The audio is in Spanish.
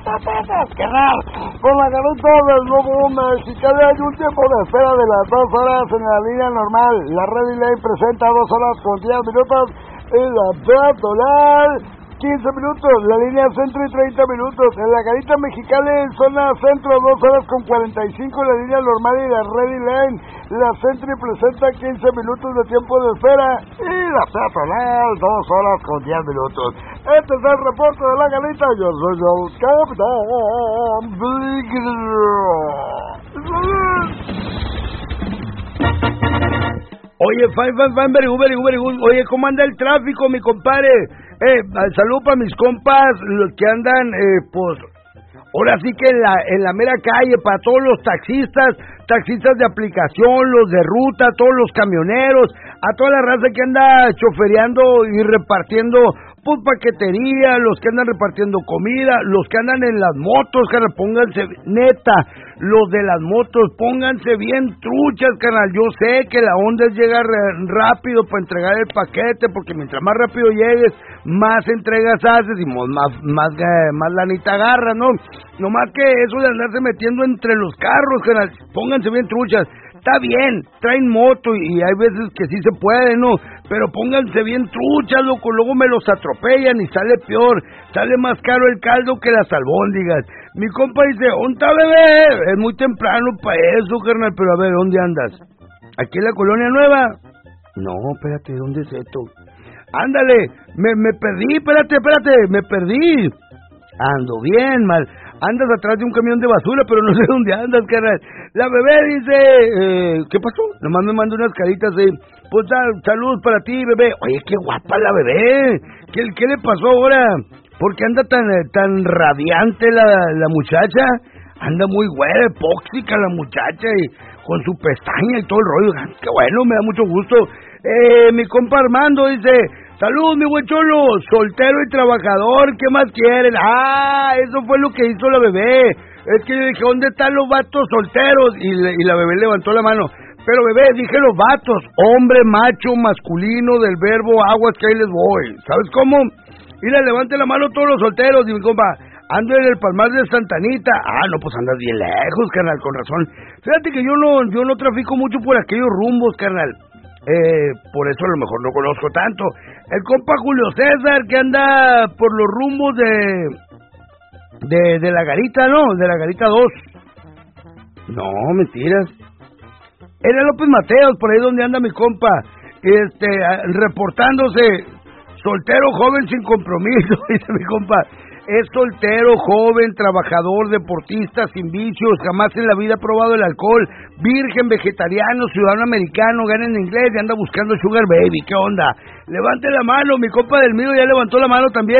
Carnal, con la garita del nuevo mexicano hay un tiempo de espera de las 2 horas en la línea normal. La Ready Lane presenta 2 horas con 10 minutos y la peatonal 15 minutos, la línea centro y 30 minutos. En la garita mexicana en zona centro 2 horas con 45 la línea normal y la Ready Lane. La centro presenta 15 minutos de tiempo de espera y la peatonal 2 horas con 10 minutos. Este es el reporte de la garita. Yo soy el Capitán Oye, fine, very good. Oye, ¿cómo anda el tráfico, mi compadre? Salud para mis compas, los que andan, pues, ahora sí que en la mera calle, para todos los taxistas de aplicación, los de ruta, todos los camioneros, a toda la raza que anda chofereando y repartiendo, pues, paquetería, los que andan repartiendo comida, los que andan en las motos, carnal, pónganse, neta, los de las motos, pónganse bien truchas, carnal. Yo sé que la onda es llegar rápido para entregar el paquete, porque mientras más rápido llegues, más entregas haces y más lanita agarras, ¿no? Nomás que eso de andarse metiendo entre los carros, carnal, pónganse bien truchas. Está bien, traen moto y hay veces que sí se puede, ¿no? Pero pónganse bien truchas, loco, luego me los atropellan y sale peor, sale más caro el caldo que las albóndigas. Mi compa dice, ¿dónde está, bebé? Es muy temprano para eso, carnal, pero a ver, ¿dónde andas? ¿Aquí en la Colonia Nueva? No, espérate, ¿dónde es esto? Ándale, me perdí, espérate, me perdí. Ando bien, mal. Andas atrás de un camión de basura, pero no sé dónde andas, carnal. La bebé dice, ¿qué pasó? Nomás me manda unas caritas de, pues, saludos para ti, bebé. Oye, qué guapa la bebé. ¿Qué le pasó ahora? ¿Por qué anda tan radiante la muchacha? Anda muy güera, epóxica la muchacha, y con su pestaña y todo el rollo. Qué bueno, me da mucho gusto. Mi compa Armando dice, salud, mi buen cholo, soltero y trabajador, ¿qué más quieren? Ah, eso fue lo que hizo la bebé. Es que yo dije, ¿dónde están los vatos solteros? Y la bebé levantó la mano. Pero bebé, dije los vatos, hombre, macho, masculino, del verbo aguas, que ahí les voy. ¿Sabes cómo? Mira, levante la mano todos los solteros, y mi compa, ando en el Palmar de Santanita. Ah, no, pues andas bien lejos, carnal, con razón. Fíjate que yo no trafico mucho por aquellos rumbos, carnal. Por eso a lo mejor no conozco tanto. El compa Julio César, que anda por los rumbos de la garita, ¿no? De la garita 2. No, mentiras. Era López Mateos, por ahí donde anda mi compa. Reportándose. Soltero, joven, sin compromiso, dice mi compa. Es soltero, joven, trabajador, deportista, sin vicios, jamás en la vida ha probado el alcohol, virgen, vegetariano, ciudadano americano, gana en inglés y anda buscando sugar baby. ¿Qué onda? Levante la mano, mi compa del mío ya levantó la mano también.